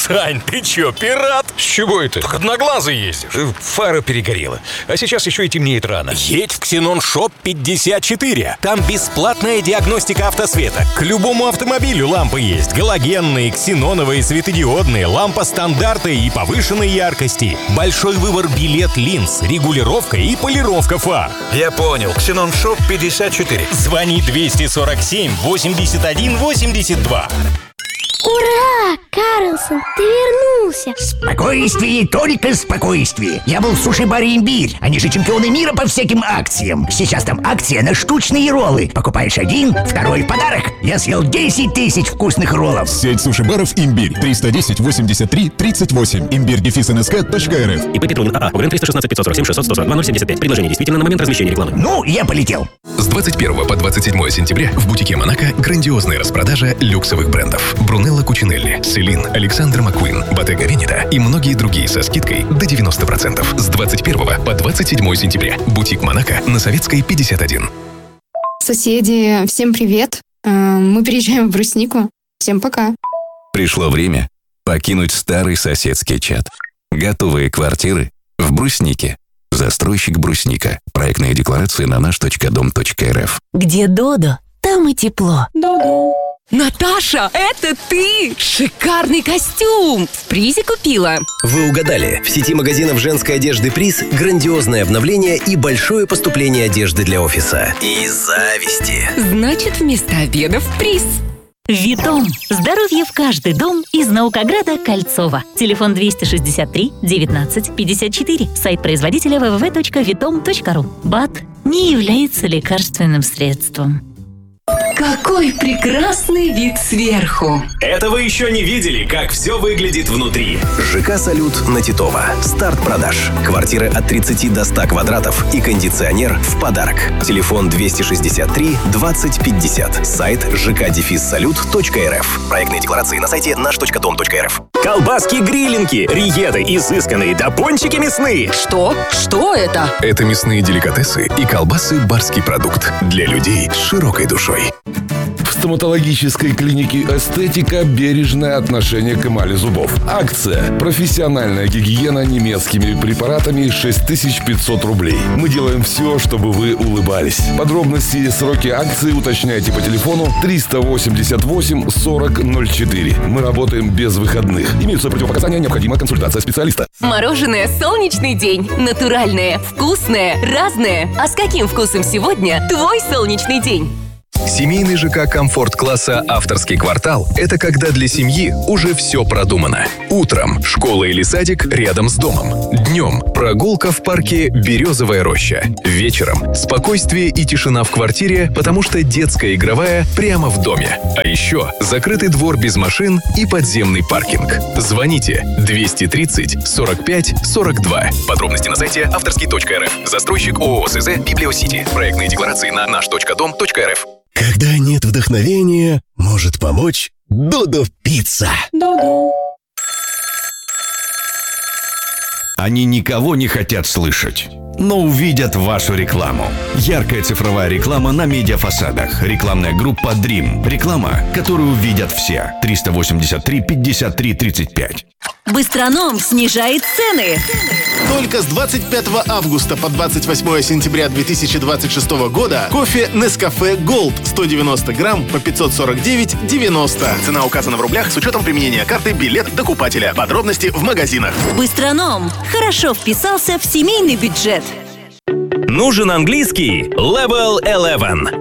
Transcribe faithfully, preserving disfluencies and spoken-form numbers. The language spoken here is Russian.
Сань, ты чё, пират? С чего это? Так одноглазый ездишь. Фара перегорела. А сейчас еще и темнеет рано. Едь в Ксенон Шоп пятьдесят четыре. Там бесплатная диагностика автосвета. К любому автомобилю лампы есть. Галогенные, ксеноновые, светодиодные, лампа стандарта и повышенной яркости. Большой выбор билет линз, регулировка и полировка фар. Я понял. Ксенон Шоп пятьдесят четыре. Звони двести сорок семь восемьдесят один восемьдесят два. Ура! Карлсон, ты вернулся! Спокойствие, только спокойствие. Я был в суши-баре «Имбирь». Они же чемпионы мира по всяким акциям. Сейчас там акция на штучные роллы. Покупаешь один, второй в подарок. Я съел десять тысяч вкусных роллов. Сеть суши-баров «Имбирь». триста десять восемьдесят три тридцать восемь. Имбирь дефис эн эс ка точка эр эф. ИП Петрунин АА. ОГРН триста шестнадцать пятьсот сорок семь шестьсот сто сорок два ноль семьдесят пять. Предложение действительно на момент размещения рекламы. Ну, я полетел. С двадцать первого по двадцать седьмое сентября в бутике Монако грандиозная распродажа люксовых брендов. Брунелло Кучинелли, Селин, Александр Маккуин, Bottega Veneta и многие другие со скидкой до девяносто процентов. С двадцать первого по двадцать седьмое сентября. Бутик Монако на Советской пятьдесят один. Соседи, всем привет. Мы переезжаем в Бруснику. Всем пока. Пришло время покинуть старый соседский чат. Готовые квартиры в Бруснике. Застройщик Брусника. Проектная декларация на наш точка дом точка эр эф. Где Додо, там и тепло. Додо. Наташа, это ты! Шикарный костюм! В призе купила. Вы угадали. В сети магазинов женской одежды «Приз» грандиозное обновление и большое поступление одежды для офиса. И зависти. Значит, вместо обеда в приз. Витом. Здоровье в каждый дом из Наукограда Кольцова. Телефон двести шестьдесят три девятнадцать пятьдесят четыре. Сайт производителя дабл ю дабл ю дабл ю точка витом точка ру. БАД не является лекарственным средством. Какой прекрасный вид сверху! Это вы еще не видели, как все выглядит внутри. ЖК «Салют» на Титова. Старт продаж. Квартиры от тридцати до ста квадратов и кондиционер в подарок. Телефон двести шестьдесят три двадцать пятьдесят. Сайт жк дефис салют точка эр эф. Проектные декларации на сайте наш точка дом точка эр эф. Колбаски-грилинки, риеты изысканные, да пончики мясные. Что? Что это? Это мясные деликатесы и колбасы «Барский продукт» для людей с широкой душой. В стоматологической клинике «Эстетика» бережное отношение к эмали зубов. Акция. Профессиональная гигиена немецкими препаратами шесть тысяч пятьсот рублей. Мы делаем все, чтобы вы улыбались. Подробности и сроки акции уточняйте по телефону триста восемьдесят восемь сорок ноль четыре. Мы работаем без выходных. Имеются противопоказания, необходима консультация специалиста. Мороженое «Солнечный день». Натуральное, вкусное, разное. А с каким вкусом сегодня твой солнечный день? Семейный ЖК комфорт-класса «Авторский квартал» — это когда для семьи уже все продумано. Утром школа или садик рядом с домом. Днем прогулка в парке «Березовая роща». Вечером спокойствие и тишина в квартире, потому что детская игровая прямо в доме. А еще закрытый двор без машин и подземный паркинг. Звоните двести тридцать сорок пять сорок два. Подробности на сайте авторский точка эр эф. Застройщик ООО СЗ «Библиосити». Проектные декларации на наш точка дом точка эр эф. Когда нет вдохновения, может помочь Додо Пицца. Додо. Они никого не хотят слышать, но увидят вашу рекламу. Яркая цифровая реклама на медиафасадах. Рекламная группа Dream. Реклама, которую увидят все. триста восемьдесят три пятьдесят три тридцать пять. Быстроном снижает цены. Только с двадцать пятого августа по двадцать восьмое сентября две тысячи двадцать шестого года кофе Nescafe Gold сто девяносто грамм по пятьсот сорок девять девяносто. Цена указана в рублях с учетом применения карты «Билет докупателя». Подробности в магазинах. Быстроном хорошо вписался в семейный бюджет. Нужен английский? Level eleven.